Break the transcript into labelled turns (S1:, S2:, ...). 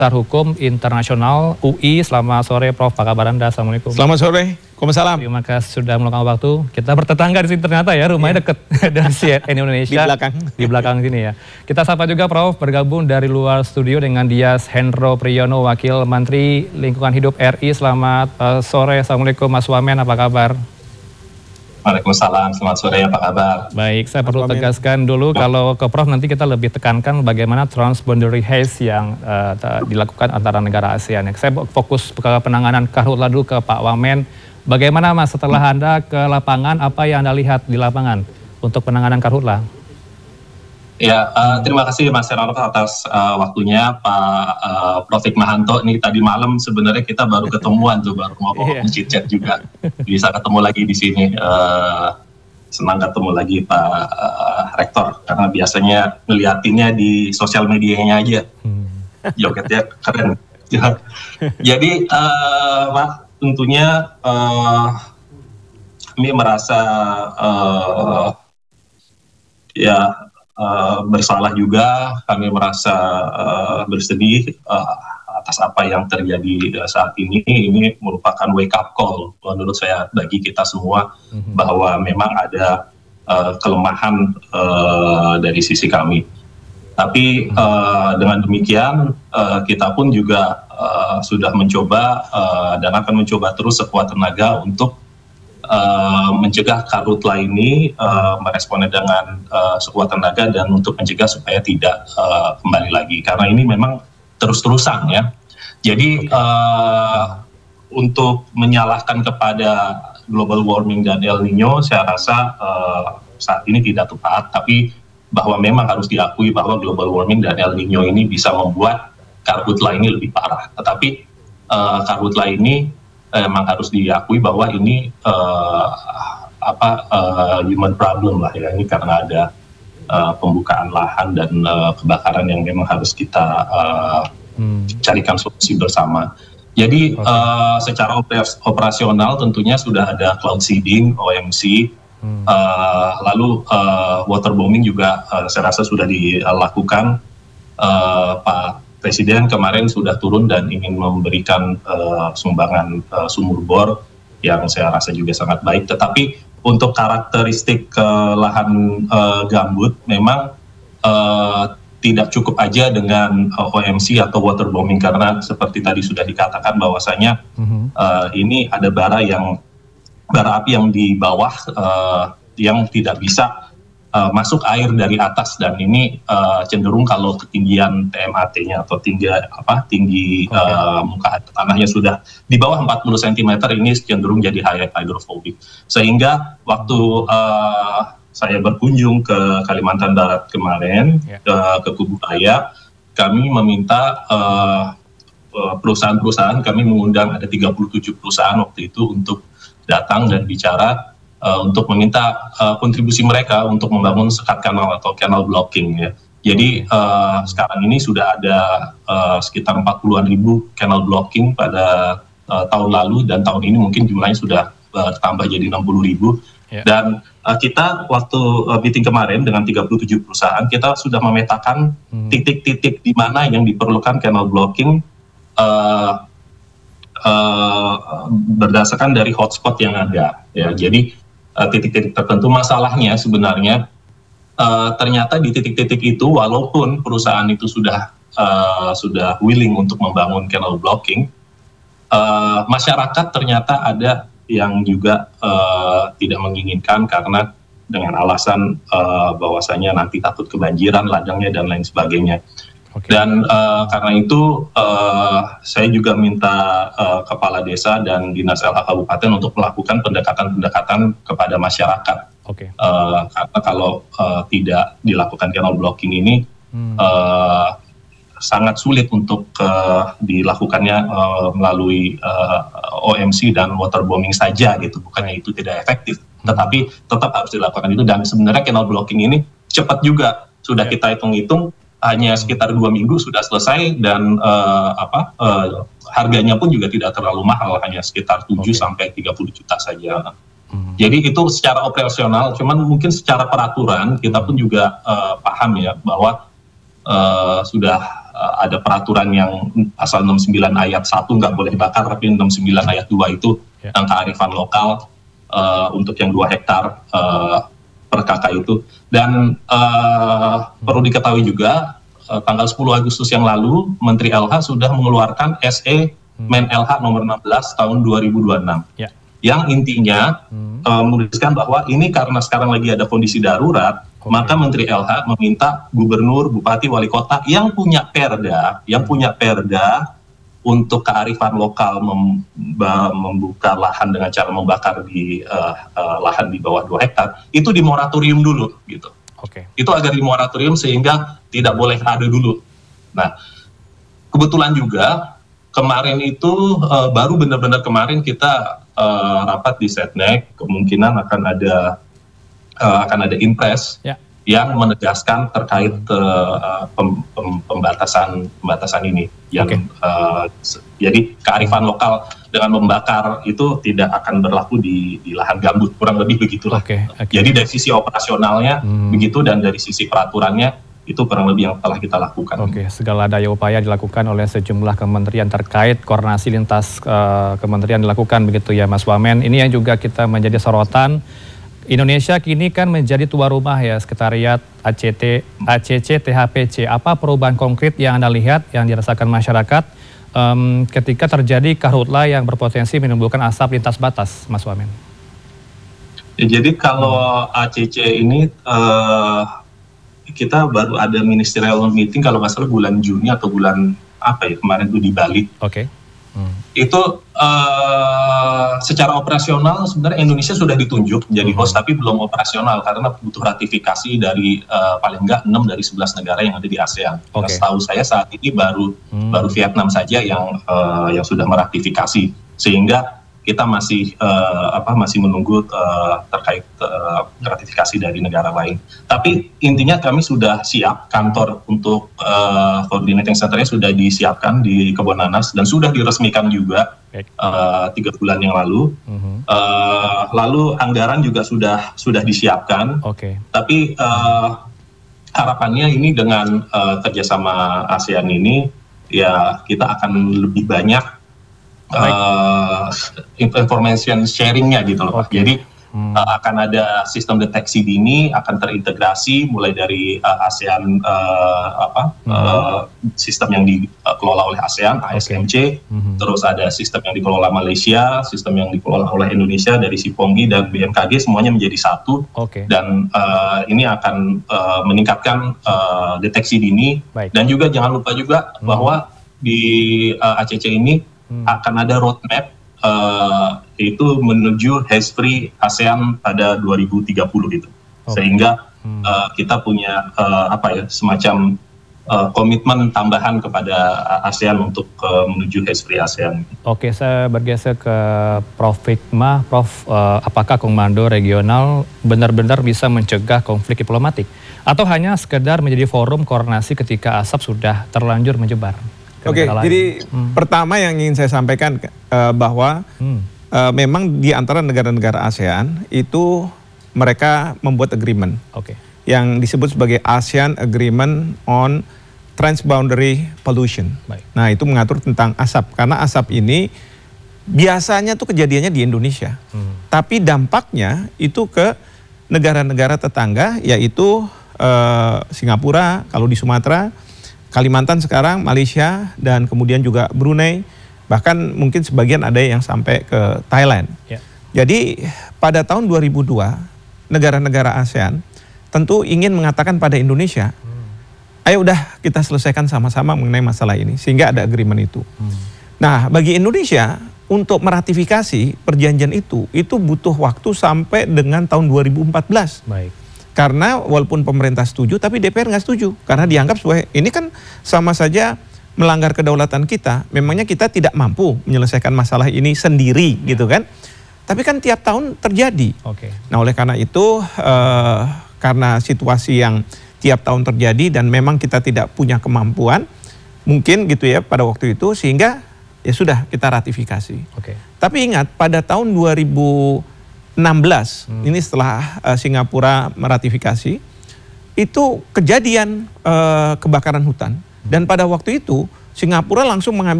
S1: Pakar Hukum Internasional UI. Selamat sore Prof, apa kabar Anda? Assalamualaikum.
S2: Selamat sore, Waalaikumsalam.
S1: Terima kasih sudah meluangkan waktu. Kita bertetangga di sini ternyata ya, rumahnya deket dari CNN Indonesia. Di belakang sini ya. Kita sapa juga Prof, bergabung dari luar studio dengan Dias Hendro Priyono, Wakil Menteri Lingkungan Hidup RI. Selamat sore, Assalamualaikum Mas Wamen, apa kabar?
S3: Waalaikumsalam, selamat sore, apa kabar?
S1: Baik, saya perlu tegaskan dulu kalau ke Prof nanti kita lebih tekankan bagaimana transboundary haze yang dilakukan antara negara ASEAN. Saya fokus ke penanganan karhutla dulu ke Pak Wamen. Bagaimana Mas setelah Anda ke lapangan, apa yang Anda lihat di lapangan untuk penanganan karhutla?
S3: Ya, terima kasih Mas Heranov atas waktunya, Pak Prof Hikmahanto. Ini tadi malam sebenarnya kita baru ketemuan tuh, baru ngomong chit-chat juga. Bisa ketemu lagi di sini. Senang ketemu lagi Pak Rektor, karena biasanya ngeliatinnya di sosial medianya aja. Jogetnya keren. Jadi, Pak, tentunya kami merasa bersalah juga, kami merasa bersedih atas apa yang terjadi saat ini. Ini merupakan wake up call menurut saya bagi kita semua, bahwa memang ada kelemahan dari sisi kami. Tapi dengan demikian kita pun juga sudah mencoba dan akan mencoba terus sekuat tenaga untuk mencegah karhutla ini, meresponnya dengan sekuat tenaga dan untuk mencegah supaya tidak kembali lagi, karena ini memang terus-terusan ya. Jadi untuk menyalahkan kepada global warming dan El Nino, saya rasa saat ini tidak tepat, tapi bahwa memang harus diakui bahwa global warming dan El Nino ini bisa membuat karhutla ini lebih parah. Tetapi karhutla ini memang harus diakui bahwa ini human problem lah ya, ini karena ada pembukaan lahan dan kebakaran yang memang harus kita carikan solusi bersama. Jadi secara operasional tentunya sudah ada cloud seeding, OMC, lalu waterbombing juga saya rasa sudah dilakukan. Pak Presiden kemarin sudah turun dan ingin memberikan sumbangan sumur bor yang saya rasa juga sangat baik. Tetapi untuk karakteristik lahan gambut memang tidak cukup aja dengan OMC atau waterbombing, karena seperti tadi sudah dikatakan bahwasanya ini ada bara api yang di bawah yang tidak bisa masuk air dari atas, dan ini cenderung kalau ketinggian TMAT-nya atau tinggi muka tanahnya sudah di bawah 40 cm, ini cenderung jadi hydrophobic. Sehingga waktu saya berkunjung ke Kalimantan Barat kemarin, ke Kubu Raya, kami meminta perusahaan-perusahaan, kami mengundang ada 37 perusahaan waktu itu untuk datang dan bicara untuk meminta kontribusi mereka untuk membangun sekat kanal atau canal blocking ya. Jadi sekarang ini sudah ada sekitar 40-an ribu canal blocking pada tahun lalu, dan tahun ini mungkin jumlahnya sudah bertambah jadi 60 ribu. Dan kita waktu meeting kemarin dengan 37 perusahaan, kita sudah memetakan titik-titik di mana yang diperlukan canal blocking berdasarkan dari hotspot yang ada ya. Jadi titik-titik tertentu, masalahnya sebenarnya ternyata di titik-titik itu, walaupun perusahaan itu sudah willing untuk membangun canal blocking, masyarakat ternyata ada yang juga tidak menginginkan, karena dengan alasan bahwasanya nanti takut kebanjiran ladangnya dan lain sebagainya. Dan karena itu saya juga minta kepala desa dan dinas LH Kabupaten untuk melakukan pendekatan-pendekatan kepada masyarakat. Karena kalau tidak dilakukan canal blocking ini sangat sulit untuk dilakukannya melalui OMC dan waterbombing saja gitu. Bukannya itu tidak efektif, tetapi tetap harus dilakukan itu. Dan sebenarnya canal blocking ini cepat juga, sudah kita hitung-hitung hanya sekitar 2 minggu sudah selesai, dan harganya pun juga tidak terlalu mahal, hanya sekitar 7 sampai 30 juta saja. Jadi itu secara operasional, cuman mungkin secara peraturan kita pun juga paham ya bahwa sudah ada peraturan yang pasal 69 ayat 1 nggak boleh bakar, tapi 69 ayat 2 itu tentang kearifan lokal untuk yang 2 hektar per kakak itu. Dan perlu diketahui juga tanggal 10 Agustus yang lalu Menteri LH sudah mengeluarkan SE Men LH nomor 16 tahun 2026 yang intinya menuliskan bahwa ini karena sekarang lagi ada kondisi darurat, maka Menteri LH meminta gubernur, bupati, wali kota yang punya perda untuk kearifan lokal membuka lahan dengan cara membakar di lahan di bawah 2 hektar itu di moratorium dulu gitu. Itu agar di moratorium sehingga tidak boleh ada dulu. Nah, kebetulan juga kemarin itu baru benar-benar kemarin kita rapat di Setnek, kemungkinan akan ada impres yang menegaskan terkait pembatasan ini yang jadi kearifan lokal dengan membakar itu tidak akan berlaku di lahan gambut, kurang lebih begitulah. Jadi dari sisi operasionalnya begitu, dan dari sisi peraturannya itu kurang lebih yang telah kita lakukan.
S1: Segala daya upaya dilakukan oleh sejumlah kementerian terkait, koordinasi lintas kementerian dilakukan begitu ya Mas Wamen. Ini yang juga kita menjadi sorotan. Indonesia kini kan menjadi tuan rumah ya Sekretariat ACC THPC. Apa perubahan konkret yang Anda lihat, yang dirasakan masyarakat ketika terjadi karhutla yang berpotensi menimbulkan asap lintas batas, Mas Wamen?
S3: Jadi kalau ACC ini kita baru ada ministerial meeting kalau nggak salah bulan Juni atau bulan apa ya kemarin itu di Bali. Itu secara operasional sebenarnya Indonesia sudah ditunjuk menjadi host, tapi belum operasional karena butuh ratifikasi dari paling nggak 6 dari 11 negara yang ada di ASEAN. Setahu saya saat ini baru Vietnam saja yang sudah meratifikasi, sehingga kita masih menunggu terkait ratifikasi dari negara lain. Tapi intinya kami sudah siap, kantor untuk coordinating centernya sudah disiapkan di Kebonanas dan sudah diresmikan juga 3 bulan yang lalu. Lalu anggaran juga sudah disiapkan. Tapi harapannya ini dengan kerjasama ASEAN ini ya kita akan lebih banyak information sharingnya gitu loh Pak. Jadi akan ada sistem deteksi dini, akan terintegrasi mulai dari ASEAN sistem yang dikelola oleh ASEAN, ASMC, terus ada sistem yang dikelola Malaysia, sistem yang dikelola oleh Indonesia dari Siponggi dan BMKG, semuanya menjadi satu. Dan ini akan meningkatkan deteksi dini. Dan juga jangan lupa juga bahwa di ACC ini akan ada roadmap itu menuju haze free ASEAN pada 2030 gitu. Sehingga kita punya semacam komitmen tambahan kepada ASEAN untuk menuju haze free ASEAN.
S1: Saya bergeser ke Prof. Hikmah. Prof, apakah komando regional benar-benar bisa mencegah konflik diplomatik atau hanya sekedar menjadi forum koordinasi ketika asap sudah terlanjur menyebar?
S2: Jadi pertama yang ingin saya sampaikan bahwa memang di antara negara-negara ASEAN itu mereka membuat agreement yang disebut sebagai ASEAN Agreement on Transboundary Pollution. Nah itu mengatur tentang asap, karena asap ini biasanya tuh kejadiannya di Indonesia, tapi dampaknya itu ke negara-negara tetangga, yaitu Singapura kalau di Sumatera, Kalimantan sekarang, Malaysia, dan kemudian juga Brunei, bahkan mungkin sebagian ada yang sampai ke Thailand. Jadi pada tahun 2002, negara-negara ASEAN tentu ingin mengatakan pada Indonesia, ayo udah kita selesaikan sama-sama mengenai masalah ini, sehingga ada agreement itu. Nah bagi Indonesia, untuk meratifikasi perjanjian itu butuh waktu sampai dengan tahun 2014. Karena walaupun pemerintah setuju, tapi DPR nggak setuju. Karena dianggap sebagai ini kan sama saja melanggar kedaulatan kita. Memangnya kita tidak mampu menyelesaikan masalah ini sendiri gitu kan. Tapi kan tiap tahun terjadi. Nah oleh karena itu, karena situasi yang tiap tahun terjadi dan memang kita tidak punya kemampuan, mungkin gitu ya pada waktu itu, sehingga ya sudah kita ratifikasi. Tapi ingat pada tahun 2016, ini setelah Singapura meratifikasi, itu kejadian kebakaran hutan. Dan pada waktu itu Singapura langsung mengambil